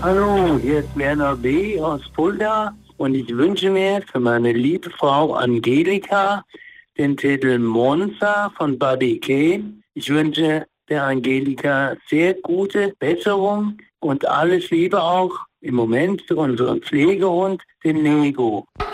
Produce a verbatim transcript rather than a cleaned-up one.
Hallo, hier ist Werner B. aus Fulda und ich wünsche mir für meine liebe Frau Angelika den Titel Monza von Buddy Kane. Ich wünsche der Angelika sehr gute Besserung und alles Liebe auch im Moment für unseren Pflegehund, den Nego.